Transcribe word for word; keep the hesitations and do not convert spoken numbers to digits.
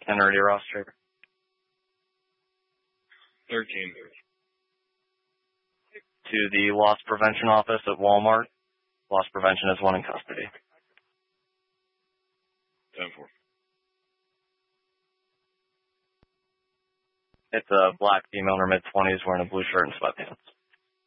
Enter your roster. thirteen. To the loss prevention office at Walmart. Loss prevention is one in custody. ten four. It's a black female in her mid-twenties wearing a blue shirt and sweatpants.